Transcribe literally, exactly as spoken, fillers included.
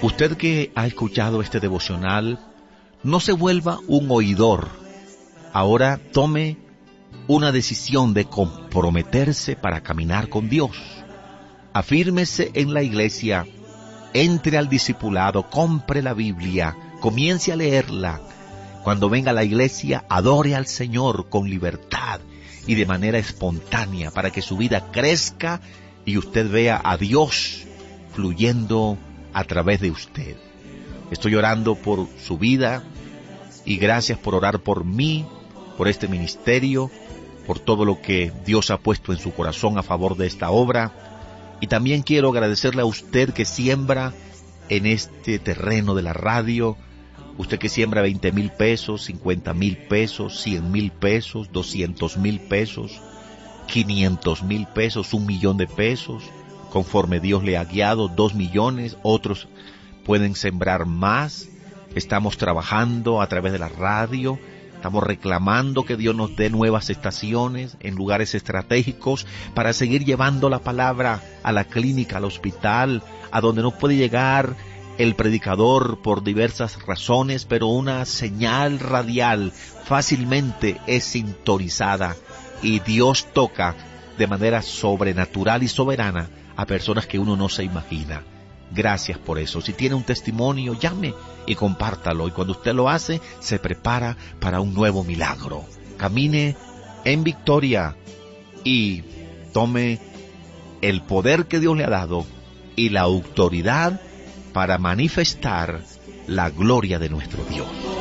Usted que ha escuchado este devocional, no se vuelva un oidor. Ahora tome una decisión de comprometerse para caminar con Dios. Afírmese en la iglesia, entre al discipulado, compre la Biblia, comience a leerla. Cuando venga a la iglesia, adore al Señor con libertad y de manera espontánea para que su vida crezca y usted vea a Dios fluyendo a través de usted. Estoy orando por su vida y gracias por orar por mí, por este ministerio, por todo lo que Dios ha puesto en su corazón a favor de esta obra. Y también quiero agradecerle a usted que siembra en este terreno de la radio, usted que siembra veinte mil pesos, cincuenta mil pesos, cien mil pesos, doscientos mil pesos, quinientos mil pesos, un millón de pesos, conforme Dios le ha guiado, dos millones, otros pueden sembrar más. Estamos trabajando a través de la radio, estamos reclamando que Dios nos dé nuevas estaciones en lugares estratégicos para seguir llevando la palabra a la clínica, al hospital, a donde no puede llegar el predicador por diversas razones, pero una señal radial fácilmente es sintonizada y Dios toca de manera sobrenatural y soberana a personas que uno no se imagina. Gracias por eso. Si tiene un testimonio, llame y compártalo. Y cuando usted lo hace, se prepara para un nuevo milagro. Camine en victoria y tome el poder que Dios le ha dado y la autoridad para manifestar la gloria de nuestro Dios.